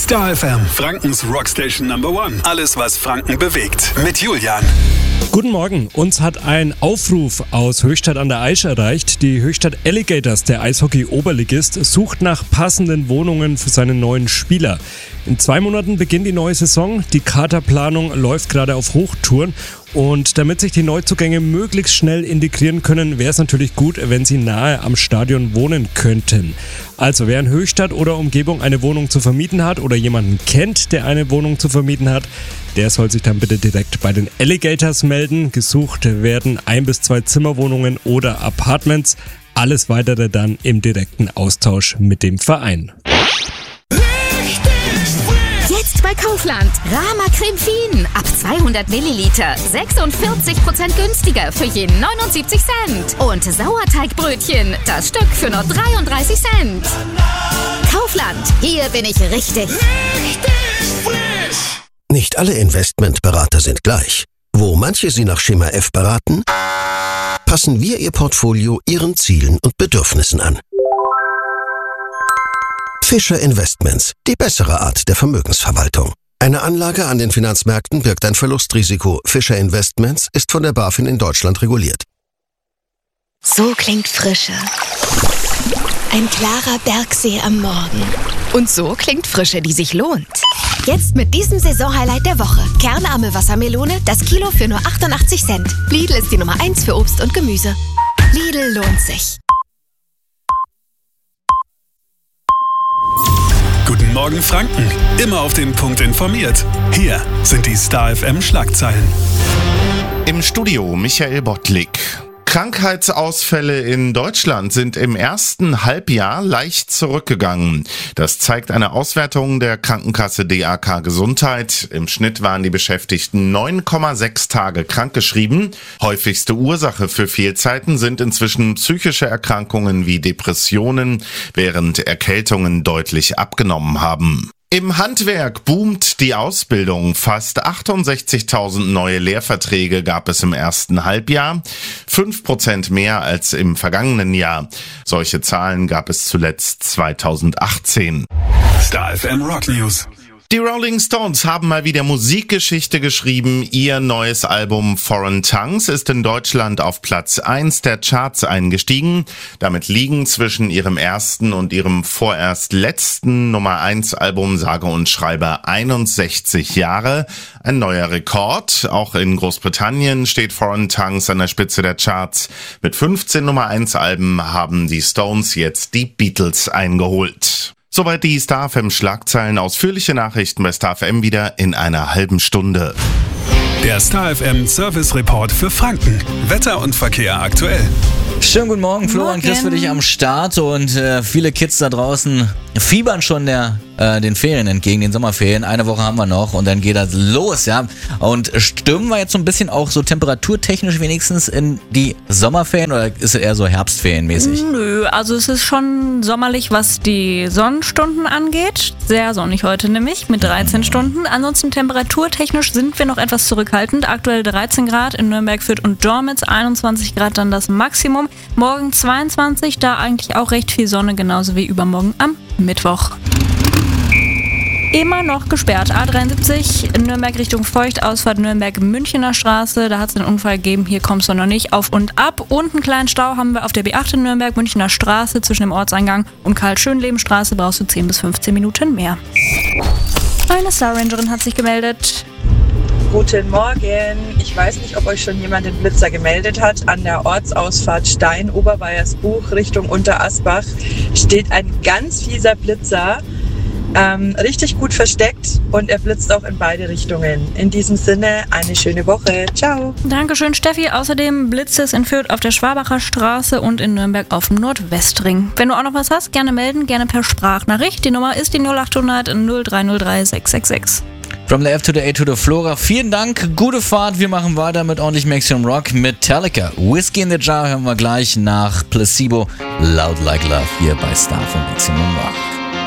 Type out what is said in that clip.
Star FM, Frankens Rockstation Number One. Alles, was Franken bewegt. Mit Julian. Guten Morgen. Uns hat ein Aufruf aus Höchstadt an der Aisch erreicht. Die Höchstadt Alligators, der Eishockey-Oberligist, sucht nach passenden Wohnungen für seinen neuen Spieler. In 2 Monaten beginnt die neue Saison. Die Kaderplanung läuft gerade auf Hochtouren. Und damit sich die Neuzugänge möglichst schnell integrieren können, wäre es natürlich gut, wenn sie nahe am Stadion wohnen könnten. Also wer in Höchstadt oder Umgebung eine Wohnung zu vermieten hat oder jemanden kennt, der eine Wohnung zu vermieten hat, der soll sich dann bitte direkt bei den Alligators melden. Gesucht werden 1 bis 2 Zimmerwohnungen oder Apartments. Alles Weitere dann im direkten Austausch mit dem Verein. Jetzt bei Kaufland. Rama Creme Fien. Ab 200 Milliliter. 46% günstiger für je 79 Cent. Und Sauerteigbrötchen. Das Stück für nur 33 Cent. Kaufland. Hier bin ich richtig frisch. Nicht alle Investmentberater sind gleich. Wo manche Sie nach Schema F beraten, passen wir Ihr Portfolio Ihren Zielen und Bedürfnissen an. Fischer Investments, die bessere Art der Vermögensverwaltung. Eine Anlage an den Finanzmärkten birgt ein Verlustrisiko. Fischer Investments ist von der BaFin in Deutschland reguliert. So klingt Frische. Ein klarer Bergsee am Morgen. Und so klingt Frische, die sich lohnt. Jetzt mit diesem Saisonhighlight der Woche. Kernarme Wassermelone, das Kilo für nur 88 Cent. Lidl ist die Nummer 1 für Obst und Gemüse. Lidl lohnt sich. Guten Morgen Franken. Immer auf den Punkt informiert. Hier sind die Star FM Schlagzeilen. Im Studio Michael Bottlik. Krankheitsausfälle in Deutschland sind im ersten Halbjahr leicht zurückgegangen. Das zeigt eine Auswertung der Krankenkasse DAK Gesundheit. Im Schnitt waren die Beschäftigten 9,6 Tage krankgeschrieben. Häufigste Ursache für Fehlzeiten sind inzwischen psychische Erkrankungen wie Depressionen, während Erkältungen deutlich abgenommen haben. Im Handwerk boomt die Ausbildung. Fast 68.000 neue Lehrverträge gab es im ersten Halbjahr, 5% mehr als im vergangenen Jahr. Solche Zahlen gab es zuletzt 2018. Star FM Rock News. Die Rolling Stones haben mal wieder Musikgeschichte geschrieben. Ihr neues Album Foreign Tongues ist in Deutschland auf Platz 1 der Charts eingestiegen. Damit liegen zwischen ihrem ersten und ihrem vorerst letzten Nummer 1 Album sage und schreibe 61 Jahre. Ein neuer Rekord. Auch in Großbritannien steht Foreign Tongues an der Spitze der Charts. Mit 15 Nummer 1 Alben haben die Stones jetzt die Beatles eingeholt. Soweit die Star FM Schlagzeilen. Ausführliche Nachrichten bei Star FM wieder in einer halben Stunde. Der Star FM Service Report für Franken. Wetter und Verkehr aktuell. Schönen guten Morgen, Florian Chris für dich am Start und viele Kids da draußen fiebern schon den Ferien entgegen, den Sommerferien. Eine Woche haben wir noch und dann geht das los, ja. Und stürmen wir jetzt so ein bisschen auch so temperaturtechnisch wenigstens in die Sommerferien oder ist es eher so Herbstferienmäßig? Nö, also es ist schon sommerlich, was die Sonnenstunden angeht. Sehr sonnig heute nämlich mit 13 Stunden. Ansonsten temperaturtechnisch sind wir noch etwas zurückhaltend. Aktuell 13 Grad in Nürnberg, Fürth und Dormitz, 21 Grad dann das Maximum. Morgen 22, da eigentlich auch recht viel Sonne, genauso wie übermorgen am Mittwoch. Immer noch gesperrt. A73 in Nürnberg Richtung Feucht, Ausfahrt Nürnberg-Münchener Straße. Da hat es einen Unfall gegeben, hier kommst du noch nicht auf und ab. Und einen kleinen Stau haben wir auf der B8 in Nürnberg, Münchener Straße zwischen dem Ortseingang und Karl-Schönleben-Straße. Brauchst du 10 bis 15 Minuten mehr. Eine Star Rangerin hat sich gemeldet. Guten Morgen. Ich weiß nicht, ob euch schon jemand den Blitzer gemeldet hat. An der Ortsausfahrt Stein, Oberweiersbuch Richtung Unterasbach steht ein ganz fieser Blitzer. Richtig gut versteckt und er blitzt auch in beide Richtungen. In diesem Sinne, eine schöne Woche. Ciao. Dankeschön, Steffi. Außerdem blitzt es in Fürth auf der Schwabacher Straße und in Nürnberg auf dem Nordwestring. Wenn du auch noch was hast, gerne melden, gerne per Sprachnachricht. Die Nummer ist die 0800 0303 666. From the F to the A to the Flora. Vielen Dank, gute Fahrt. Wir machen weiter mit ordentlich Maximum Rock. Metallica. Whiskey in the Jar hören wir gleich nach Placebo. Loud Like Love hier bei Star von Maximum Rock.